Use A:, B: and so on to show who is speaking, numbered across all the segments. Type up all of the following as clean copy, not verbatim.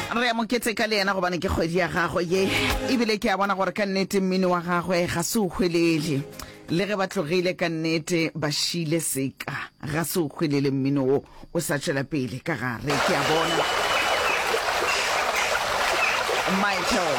A: re mo ketse ka le ena go bana ke kgwedi ya gagwe ye ebile ke a bona gore ka nnete mmino wa gagwe ga se o khwelele le ge ba tlogile ka nnete ba shile seka ga se o khwelele mmino o sa tshela pele ka gare ke a bona Michael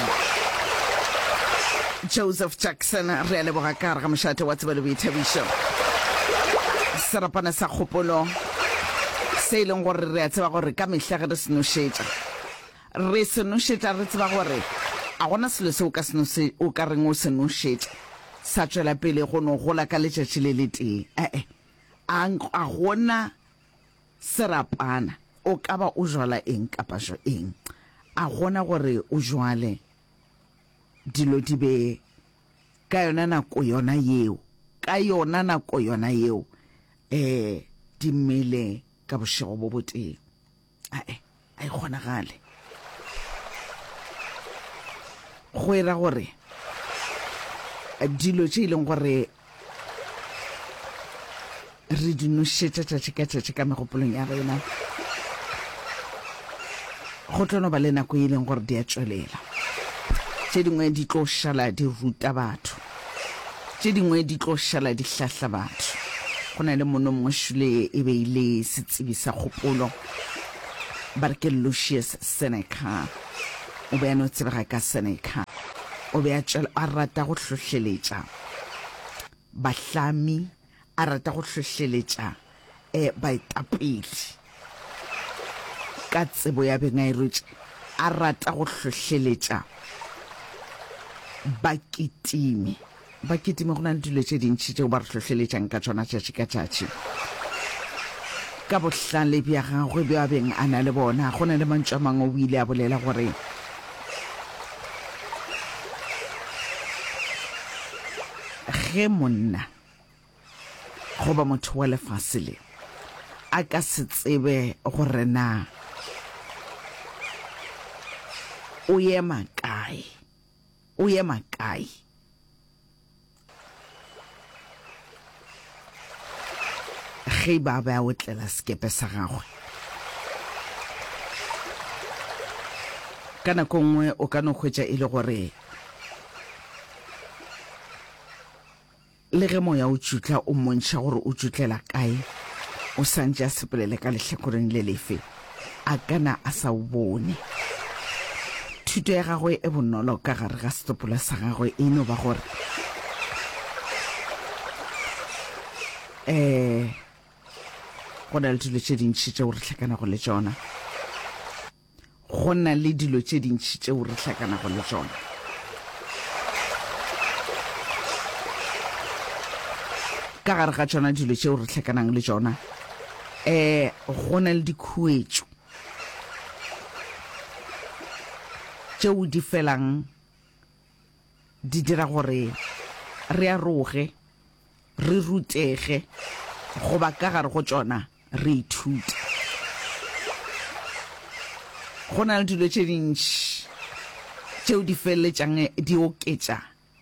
A: Joseph Jackson re a leboga ka re ga mošate wa tsebelo boithabišo serapana sa kgopolo se leng gore re a tseba gore ka mehla ge re senošetša re tseba gore a gona selo se o ka reng o senošetša sa tšwela pele go no gola ka letšatši le le tee a gona serapana o ka ba o jwala eng kapa jo eng a gona gore o jwale dilo di be ka yona nako yona yeo di mmele ka bošego bo boteng a e kgonagale go era gore dilo tše ileng gore re di nošetša tšatši ka megopolong ya rena go tlono ba le nako e leng gore di a tšwelela tše dingwe di tlo šala di ruta batho tše dingwe di tlo šala di hlahla batho go na le mono mongwe šule e beile setsebi sa kgopolo ba re ke Lucius Seneca o be a no tsebega ka Seneca o be a rata go hlohleletša bahlami a rata go hlohleletša baetapele ka tsebo ya beng a e rwetše a rata go hlohleletša bakitimi go na le dilo tše dintšhi tšeo ba re hlohleletšang ka tšona tšatši ka tšatši ka bohlale bja gagwe bja beng a na le bona go na le mantšu a mangwe o ile a bolela gore ge monna goba motho wa lefase le a ka se tsebe gore na o ema kae ge ba ba otlela skepe sa gagwe ka nako nngwe o ka no hwetša e le gore le ge moya o tšutla o mmontšha gore o tšutlela kae o santše a sepelele ka lehlakoreng le lefe a kana a sa o bone thuto ya gagwe e bonolo ka gare ga setopola sa gagwe e no ba gore go na le dilo tše dintšhi tšeo re hlakanago le tšona go na le dilo tše dintšhi tšeo re hlakanago le tšona ka gare ga tšona dilo tšeo re hlakanang le tšona go na le dikhuetšo tšeo di felang di dira gore re aroge re rutege goba ka gare go tšona re ithute go na le dilo tše dintšhi tšeo di feleletšang di oketša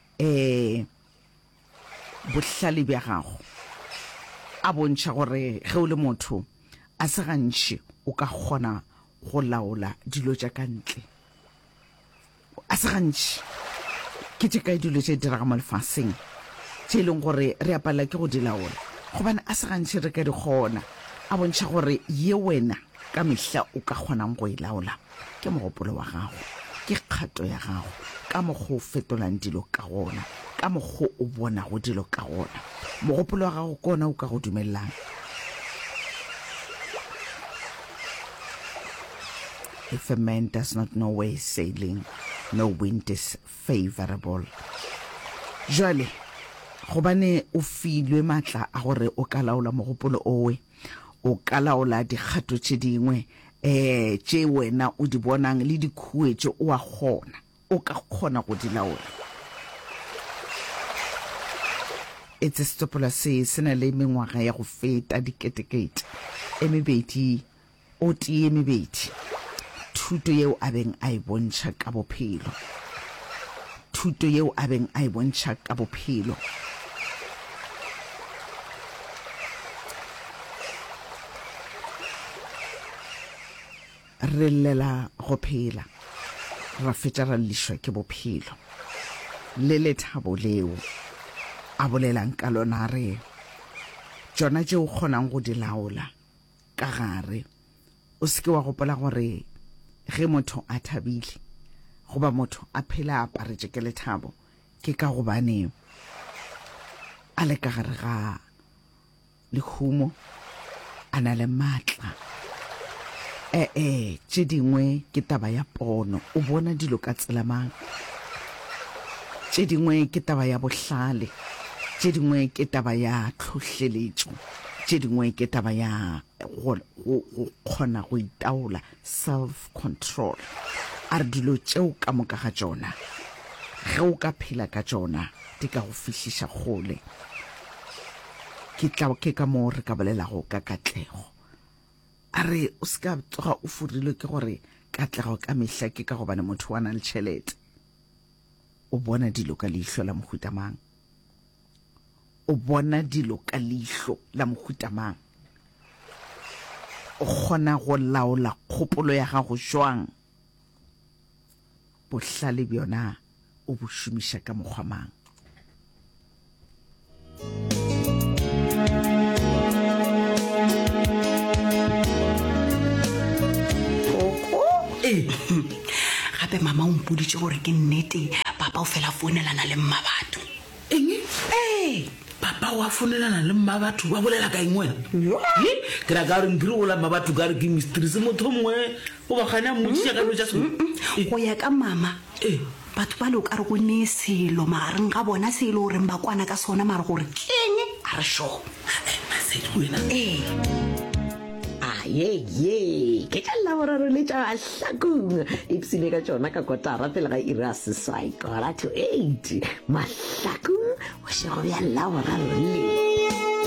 A: bohlale bja gago a bontšha gore ge o le motho a se gantši o ka kgona go laola dilo tša ka ntle a se gantši ke tše kae dilo tše diraga mo lefaseng tše e leng gore re apalla ke go di laola gobane a se gantši re ka di kgona a bontšha gore ye wena ka mehla o ka kgonang go e laola ke mogopolo wa gago ke kgato ya gago ka mokgwa o fetolang dilo ka gona ka mokgwa o bonago dilo ka gona mogopolo wa gago ke ona o ka go dumellang if a man does not know where he's sailing no wind is favorable jwale gobane o filwe matla a gore o ka laola mogopolo owe o ka laola dikgato tše dingwe tše wena o di bonang le dikhuetšo o ka kgona go di laola etse setopola se na le mengwaga ya go feta diketekete emebedi o tee emebedi thuto yeo a beng a e bontšha ka bophelo re llela go phela ra fetša ra lešwa ke bophelo le lethabo leo a bolelang ka lona re tšona tšeo kgonang go di laola ka gare o seke wa gopola gore ge motho a thabile goba motho a phela a aparetše ke lethabo ke ka gobane a le ka gare ga lehumo a na le maatla tše dingwe ke taba ya pono o bona dilo ka tsela mang tše dingwe ke taba ya bohlale tše dingwe ke taba ya tlhohleletšo tše dingwe ke taba ya go kgona go itaola self control a re dilo tšeo ka moka ga tšona ge o ka phela ka tšona di ka go fihliša kgole ke ka moo re ka bolelago ka katlego a re o se ka tsoga o furilwe ke gore katlego ka mehla ke ka gobane motho wa na le tšhelete o bona dilo ka leihlo la mohutamang o bona dilo ka leihlo la mohutamang o kgona go laola kgopolo ya gago jwang bohlale bjona o bo šomiša ka mokgwa mang
B: gape mama o mpoditše gore ke nnete papa o fela founelana le mmabatho
C: papa wa fonelana le mmabatho ba bolela ka eng wena ke ra ka re mpiri gola mmabatho ka re ke mistress motho mongwe o ba gana motšiša ka lotša seo
B: go ya ka mama batho ba le o ka re go ne selo magareng ga bona se e le goreng ba kwana ka sona mare gore keng a re sho
C: masedi wena
D: ye ke ka laboraro le tša mahlakong ipsine ka tšona ka kotara pele ga iri a seswai kora to 8 mahlakong o šego bja laboraro le